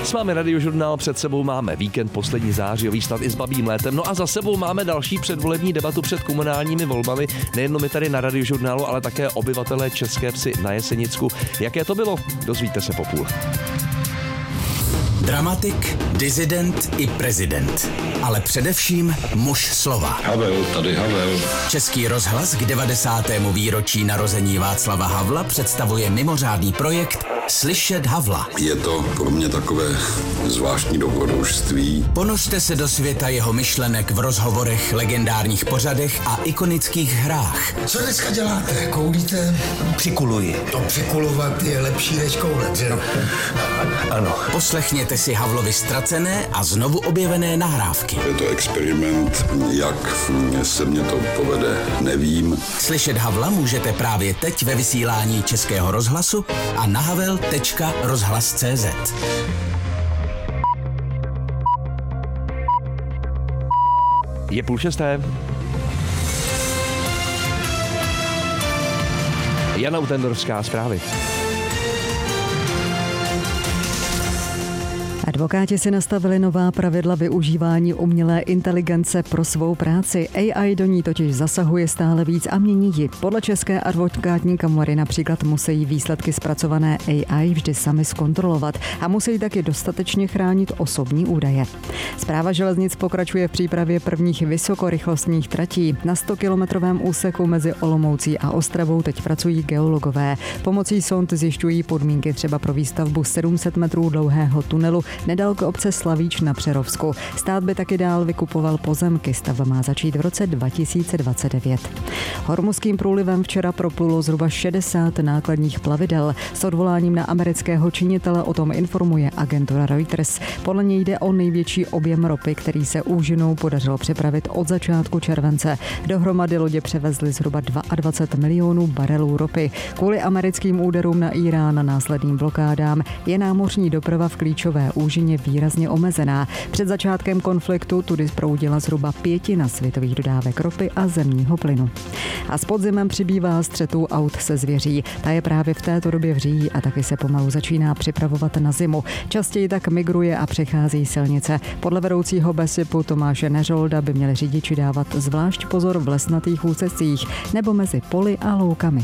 S vámi Radiožurnál, před sebou máme víkend, poslední zářijový start i s babím létem, no a za sebou máme další předvolební debatu před komunálními volbami, nejenom my tady na Radiožurnálu, ale také obyvatelé České Vsi na Jesenicku. Jaké to bylo? Dozvíte se po půl. Dramatik, disident i prezident. Ale především muž slova. Havel, tady Havel. Český rozhlas k 90. výročí narození Václava Havla představuje mimořádný projekt Slyšet Havla. Je to pro mě takové zvláštní dobrodružství. Ponořte se do světa jeho myšlenek v rozhovorech, legendárních pořadech a ikonických hrách. Co dneska děláte? Koulíte? Přikuluji. To přikulovat je lepší než koulet, že no? Ano. Poslechněte si Havlovi ztracené a znovu objevené nahrávky. Je to experiment, jak se mně to povede, nevím. Slyšet Havla můžete právě teď ve vysílání Českého rozhlasu a na havel.rozhlas.cz. Je 5:30. Jana Utendorská, zprávy. Advokáti si nastavili nová pravidla využívání umělé inteligence pro svou práci. AI do ní totiž zasahuje stále víc a mění ji. Podle České advokátní komory například musí výsledky zpracované AI vždy sami zkontrolovat a musí taky dostatečně chránit osobní údaje. Správa železnic pokračuje v přípravě prvních vysokorychlostních tratí. Na 100-kilometrovém úseku mezi Olomoucí a Ostravou teď pracují geologové. Pomocí sond zjišťují podmínky třeba pro výstavbu 700 metrů dlouhého tunelu nedaleko obce Slavíč na Přerovsku. Stát by taky dál vykupoval pozemky. Stavba má začít v roce 2029. Hormuzským průlivem včera proplulo zhruba 60 nákladních plavidel. S odvoláním na amerického činitele o tom informuje agentura Reuters. Podle něj jde o největší objem ropy, který se úžinou podařilo přepravit od začátku července. Dohromady lodě převezly zhruba 22 milionů barelů ropy. Kvůli americkým úderům na Irán a následným blokádám je námořní doprava v klíčové úžině výrazně omezená. Před začátkem konfliktu tudy proudila zhruba 1/5 světových dodávek ropy a zemního plynu. A s podzimem přibývá střetů aut se zvěří. Ta je právě v této době vří a taky se pomalu začíná připravovat na zimu. Častěji tak migruje a přechází silnice. Podle vedoucího BESIPu Tomáše Neřolda by měli řidiči dávat zvlášť pozor v lesnatých úsecích nebo mezi poli a loukami.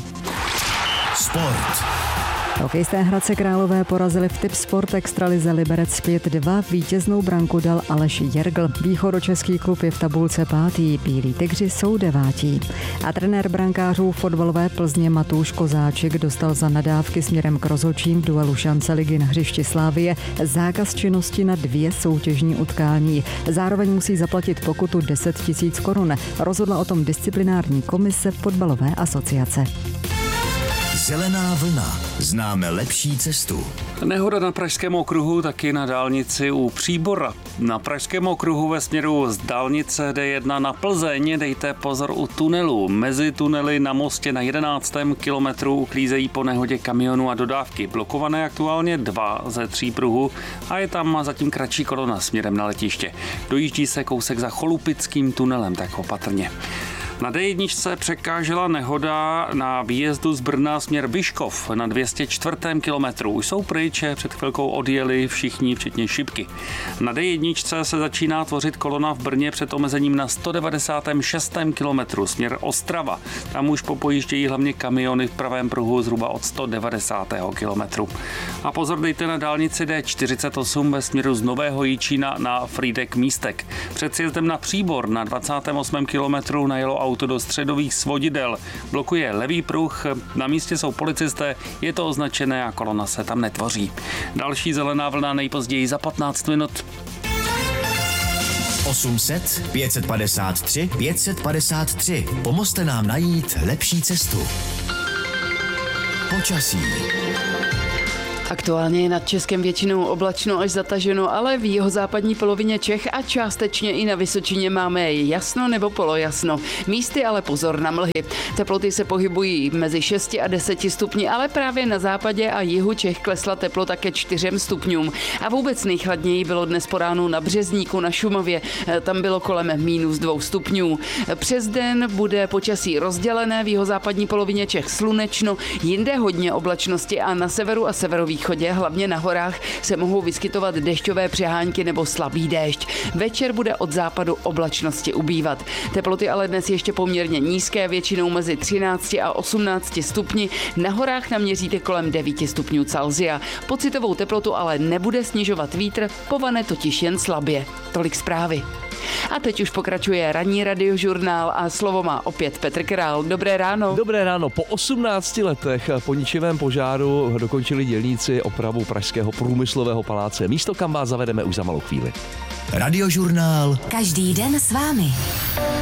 Sport. Hokejisté Hradce Králové porazili v Tipsport extralize Liberec 5-2. Vítěznou branku dal Aleš Jergl. Východočeský klub je v tabulce 5. Bílí tygři jsou 9. A trenér brankářů fotbalové Plzně Matouš Kozáček dostal za nadávky směrem k rozhodčím v duelu šance ligy na hřišti Slávie zákaz činnosti na 2 soutěžní utkání. Zároveň musí zaplatit pokutu 10 000 korun. Rozhodla o tom disciplinární komise fotbalové asociace. Zelená vlna. Známe lepší cestu. Nehoda na Pražském okruhu, taky na dálnici u Příbora. Na Pražském okruhu ve směru z dálnice D1 na Plzeň dejte pozor u tunelu. Mezi tunely na mostě na 11. kilometru uklízejí po nehodě kamionu a dodávky. Blokované aktuálně 2 ze 3 pruhů a je tam zatím kratší kolona směrem na letiště. Dojíždí se kousek za Cholupickým tunelem, tak opatrně. Na D1 překážela nehoda na výjezdu z Brna směr Vyškov na 204. kilometru. Už jsou pryč, před chvilkou odjeli všichni, včetně šipky. Na D1 se začíná tvořit kolona v Brně před omezením na 196. kilometru směr Ostrava. Tam už popojíždějí hlavně kamiony v pravém pruhu zhruba od 190. kilometru. A pozor dejte na dálnici D48 ve směru z Nového Jičína na Frýdek Místek. Před sjezdem na Příbor na 28. kilometru najelo auto do středových svodidel. Blokuje levý pruh, na místě jsou policisté, je to označené a kolona se tam netvoří. Další zelená vlna nejpozději za 15 minut. 800 553 553. Pomozte nám najít lepší cestu. Počasí. Aktuálně je nad Českem většinou oblačno až zataženo, ale v jihozápadní polovině Čech a částečně i na Vysočině máme jasno nebo polojasno. Místy ale pozor na mlhy. Teploty se pohybují mezi 6 a 10 stupni, ale právě na západě a jihu Čech klesla teplota ke 4 stupňům. A vůbec nejchladněji bylo dnes po ránu na Březníku na Šumavě. Tam bylo kolem -2 stupňů. Přes den bude počasí rozdělené, v jihozápadní polovině Čech slunečno, jinde hodně oblačnosti a na severu a severovýchodě východě, hlavně na horách, se mohou vyskytovat dešťové přehánky nebo slabý déšť. Večer bude od západu oblačnosti ubývat. Teploty ale dnes ještě poměrně nízké, většinou mezi 13 a 18 stupni. Na horách naměříte kolem 9 stupňů Celsia. Pocitovou teplotu ale nebude snižovat vítr, povane totiž jen slabě. Tolik zprávy. A teď už pokračuje ranní radiožurnál a slovo má opět Petr Král. Dobré ráno. Dobré ráno. Po 18 letech po ničivém požáru dokončili dělníci opravu pražského průmyslového paláce. Místo, kam vás zavedeme už za malou chvíli. Radiožurnál. Každý den s vámi.